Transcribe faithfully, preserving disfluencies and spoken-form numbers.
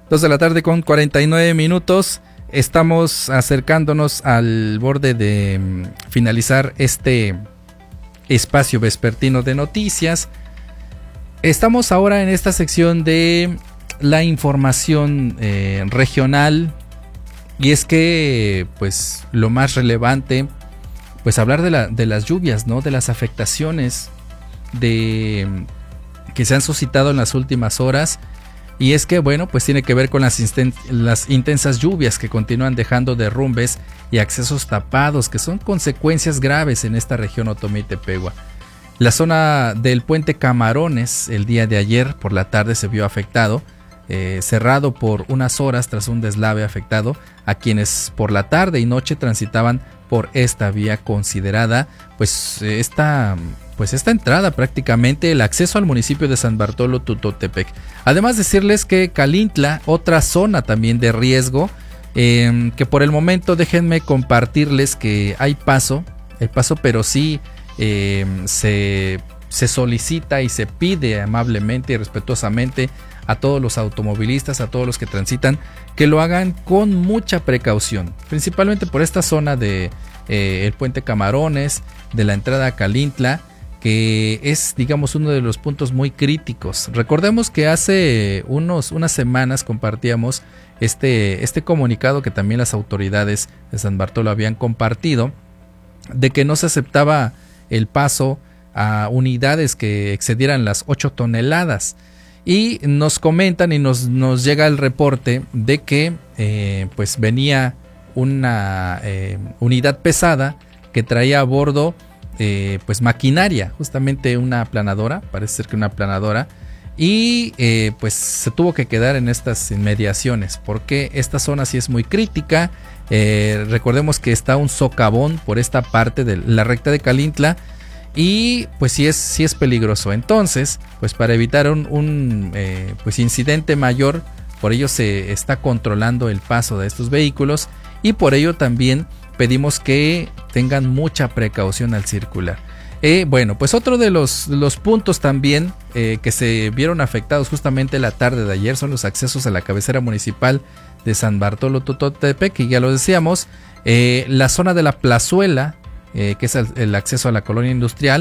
dos de la tarde con cuarenta y nueve minutos. Estamos acercándonos al borde de mm, finalizar este espacio vespertino de noticias. Estamos ahora en esta sección de la información eh, regional. Y es que, pues, lo más relevante, pues hablar de, la, de las lluvias, ¿no? De las afectaciones de, que se han suscitado en las últimas horas. Y es que, bueno, pues tiene que ver con las, insten- las intensas lluvias que continúan dejando derrumbes y accesos tapados, que son consecuencias graves en esta región Otomí y Tepehua. La zona del puente Camarones el día de ayer por la tarde se vio afectado, eh, cerrado por unas horas tras un deslave afectado a quienes por la tarde y noche transitaban por esta vía considerada, pues esta... pues esta entrada prácticamente el acceso al municipio de San Bartolo Tutotepec. Además decirles que Calintla, otra zona también de riesgo, eh, que por el momento déjenme compartirles que hay paso, hay paso, pero sí eh, se, se solicita y se pide amablemente y respetuosamente a todos los automovilistas, a todos los que transitan, que lo hagan con mucha precaución, principalmente por esta zona de eh, el puente Camarones, de la entrada a Calintla, que es, digamos, uno de los puntos muy críticos. Recordemos que hace unos, unas semanas compartíamos este, este comunicado que también las autoridades de San Bartolo habían compartido, de que no se aceptaba el paso a unidades que excedieran las ocho toneladas. Y nos comentan y nos, nos llega el reporte de que eh, pues venía una eh, unidad pesada que traía a bordo Eh, pues maquinaria, justamente una aplanadora, parece ser que una aplanadora, y eh, pues se tuvo que quedar en estas inmediaciones porque esta zona sí es muy crítica. Eh, recordemos que está un socavón por esta parte de la recta de Calintla y pues sí es, sí es peligroso. Entonces, pues para evitar un, un eh, pues incidente mayor, por ello se está controlando el paso de estos vehículos y por ello también pedimos que tengan mucha precaución al circular. Eh, bueno, pues otro de los, los puntos también eh, que se vieron afectados justamente la tarde de ayer son los accesos a la cabecera municipal de San Bartolo Tutotepec, que ya lo decíamos, eh, la zona de la plazuela, eh, que es el, el acceso a la colonia industrial,